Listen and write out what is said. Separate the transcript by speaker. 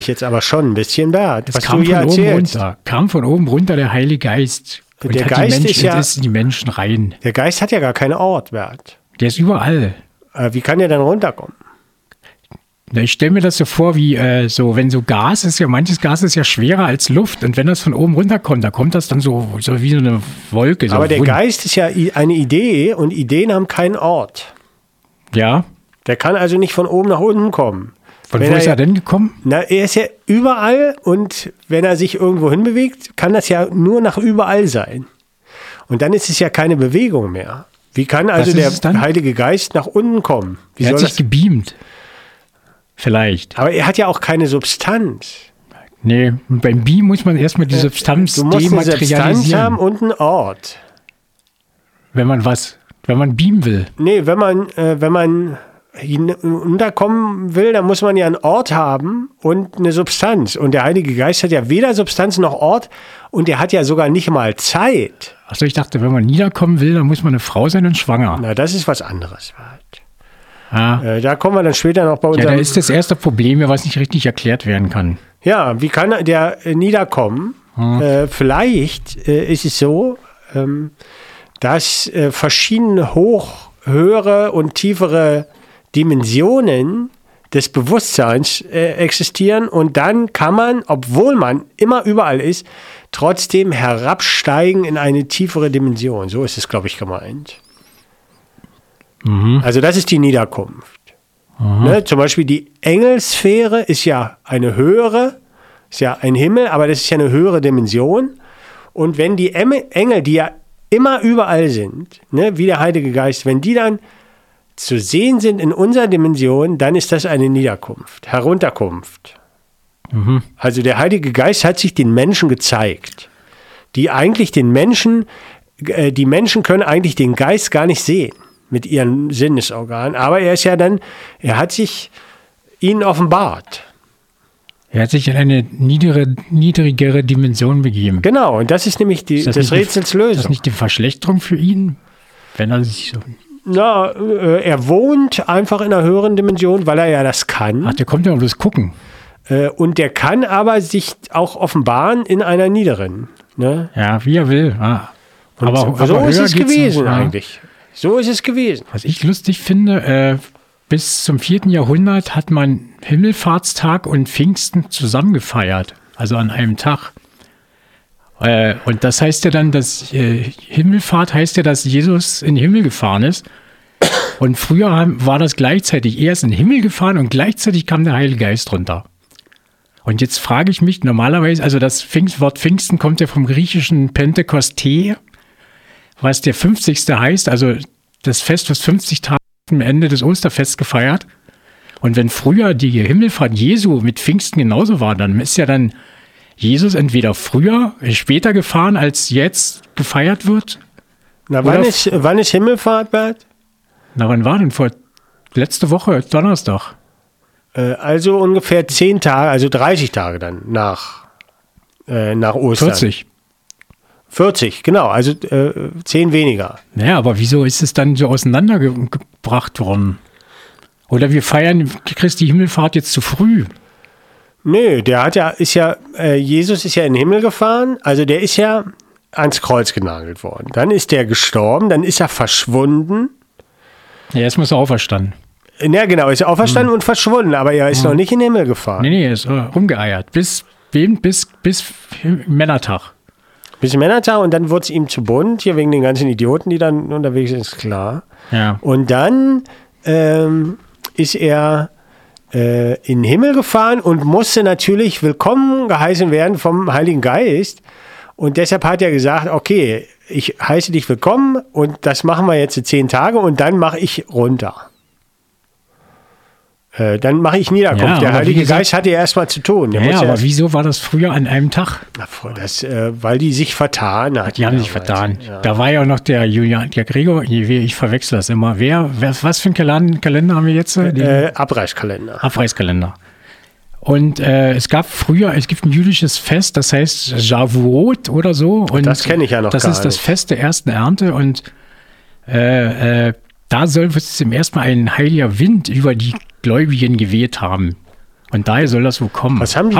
Speaker 1: jetzt aber schon ein bisschen, Bert,
Speaker 2: Es
Speaker 1: was
Speaker 2: kam
Speaker 1: du hier
Speaker 2: von oben
Speaker 1: erzählst.
Speaker 2: runter. Kam von oben runter der Heilige Geist. Und
Speaker 1: Der
Speaker 2: hat
Speaker 1: Geist
Speaker 2: die Menschen,
Speaker 1: ist ja-
Speaker 2: ist in die Menschen rein.
Speaker 1: Der Geist hat ja gar keinen Ort, Bert.
Speaker 2: Der ist überall.
Speaker 1: Wie kann der dann runterkommen?
Speaker 2: Na, ich stelle mir das so vor, wie so, wenn so Gas ist, ja, manches Gas ist ja schwerer als Luft. Und wenn das von oben runterkommt, da kommt das dann so wie so eine Wolke. So
Speaker 1: Aber der
Speaker 2: wund.
Speaker 1: Geist ist ja eine Idee und Ideen haben keinen Ort.
Speaker 2: Ja.
Speaker 1: Der kann also nicht von oben nach unten kommen.
Speaker 2: Von
Speaker 1: Wenn
Speaker 2: wo ist
Speaker 1: ja-
Speaker 2: er denn gekommen?
Speaker 1: Na, er ist ja überall und wenn er sich irgendwo hinbewegt, kann das ja nur nach überall sein. Und dann ist es ja keine Bewegung mehr. Wie kann also
Speaker 2: ist
Speaker 1: der
Speaker 2: es dann?
Speaker 1: Heilige Geist nach unten kommen? Wie
Speaker 2: Er hat
Speaker 1: soll
Speaker 2: sich
Speaker 1: das?
Speaker 2: gebeamt. Vielleicht.
Speaker 1: Aber er hat ja auch keine Substanz.
Speaker 2: Nee, beim Beam muss man erstmal die Substanz
Speaker 1: Du musst eine Substanz
Speaker 2: dematerialisieren.
Speaker 1: haben und einen Ort.
Speaker 2: Wenn man beamen will.
Speaker 1: Nee, wenn man hinunterkommen will, dann muss man ja einen Ort haben und eine Substanz. Und der Heilige Geist hat ja weder Substanz noch Ort und er hat ja sogar nicht mal Zeit.
Speaker 2: Achso, ich dachte, wenn man niederkommen will, dann muss man eine Frau sein und schwanger.
Speaker 1: Na, das ist was anderes.
Speaker 2: Ja,
Speaker 1: Da kommen wir dann später noch bei
Speaker 2: ja, da
Speaker 1: unserem...
Speaker 2: ist das erste Problem, was nicht richtig erklärt werden kann.
Speaker 1: Ja, wie kann der niederkommen? Vielleicht ist es so, dass verschiedene höhere und tiefere Dimensionen des Bewusstseins existieren und dann kann man, obwohl man immer überall ist, trotzdem herabsteigen in eine tiefere Dimension. So ist es, glaube ich, gemeint. Also das ist die Niederkunft. Ne? Zum Beispiel die Engelsphäre ist ja eine höhere, ist ja ein Himmel, aber das ist ja eine höhere Dimension. Und wenn die Engel, die ja immer überall sind, ne, wie der Heilige Geist, wenn die dann zu sehen sind in unserer Dimension, dann ist das eine Niederkunft, Herunterkunft. Also der Heilige Geist hat sich den Menschen gezeigt, die eigentlich die Menschen können eigentlich den Geist gar nicht sehen mit ihren Sinnesorganen, aber er hat sich ihnen offenbart.
Speaker 2: Er hat sich in eine niedrigere Dimension begeben.
Speaker 1: Genau, und das ist nämlich
Speaker 2: Ist das
Speaker 1: des
Speaker 2: nicht eine-
Speaker 1: Rätsels
Speaker 2: Ist das
Speaker 1: Lösung.
Speaker 2: nicht die Verschlechterung für ihn? Wenn er sich so.
Speaker 1: Na, er wohnt einfach in einer höheren Dimension, weil er ja das kann.
Speaker 2: Ach, der kommt ja bloß gucken.
Speaker 1: Und der kann aber sich auch offenbaren in einer niederen. Ne?
Speaker 2: Ja, wie er will. Ah.
Speaker 1: Und so
Speaker 2: höher
Speaker 1: ist es
Speaker 2: geht's
Speaker 1: gewesen
Speaker 2: nicht, ja.
Speaker 1: eigentlich. So ist es gewesen.
Speaker 2: Was ich lustig finde, bis zum 4. Jahrhundert hat man Himmelfahrtstag und Pfingsten zusammen gefeiert. Also an einem Tag. Und das heißt ja dann, dass Himmelfahrt heißt ja, dass Jesus in den Himmel gefahren ist. Und früher war das gleichzeitig. Er ist in den Himmel gefahren und gleichzeitig kam der Heilige Geist runter. Und jetzt frage ich mich normalerweise, also das Wort Pfingsten kommt ja vom griechischen Pentekoste, was der 50. heißt, also das Fest, was 50 Tage am Ende des Osterfests gefeiert. Und wenn früher die Himmelfahrt Jesu mit Pfingsten genauso war, dann ist ja dann Jesus entweder später gefahren, als jetzt gefeiert wird.
Speaker 1: Na,
Speaker 2: Oder
Speaker 1: wann ist Himmelfahrt, Bert?
Speaker 2: Na, wann war denn letzte Woche, Donnerstag?
Speaker 1: Also ungefähr 10 Tage, also 30 Tage dann nach Ostern.
Speaker 2: 40.
Speaker 1: 40, genau, also 10 weniger.
Speaker 2: Naja, aber wieso ist es dann so auseinandergebracht worden? Oder wir feiern Christi Himmelfahrt jetzt zu früh.
Speaker 1: Nö, Jesus ist ja in den Himmel gefahren, also der ist ja ans Kreuz genagelt worden. Dann ist der gestorben, dann ist er verschwunden.
Speaker 2: Ja, jetzt muss er auferstanden.
Speaker 1: Ja, genau, ist auferstanden und verschwunden, aber er ist noch nicht in den Himmel gefahren.
Speaker 2: Nee, er ist rumgeeiert. Bis Männertag.
Speaker 1: Bis Männertag und dann wurde es ihm zu bunt, hier wegen den ganzen Idioten, die dann unterwegs sind, ist klar.
Speaker 2: Ja.
Speaker 1: Und dann ist er in den Himmel gefahren und musste natürlich willkommen geheißen werden vom Heiligen Geist. Und deshalb hat er gesagt, okay, ich heiße dich willkommen und das machen wir jetzt 10 Tage und dann mache ich runter. Dann mache ich Niederkunft.
Speaker 2: Ja,
Speaker 1: der
Speaker 2: aber
Speaker 1: Heilige
Speaker 2: wie gesagt-
Speaker 1: Geist hatte ja erstmal zu tun. Der
Speaker 2: Ja,
Speaker 1: muss
Speaker 2: aber wieso war das früher an einem Tag?
Speaker 1: weil die sich vertan hat.
Speaker 2: Die haben sich vertan.
Speaker 1: Ja.
Speaker 2: Da war ja auch noch der Gregor, ich verwechsel das immer. Was für einen Kalender haben wir jetzt? Den
Speaker 1: Abreißkalender.
Speaker 2: Abreißkalender. Und es gibt ein jüdisches Fest, das heißt Shavuot oder so. Und
Speaker 1: das kenne ich ja noch
Speaker 2: das
Speaker 1: gar
Speaker 2: ist das
Speaker 1: nicht.
Speaker 2: Fest der ersten Ernte und da soll zum ersten Mal ein heiliger Wind über die Gläubigen geweht haben. Und daher soll das wohl kommen.
Speaker 1: Was haben die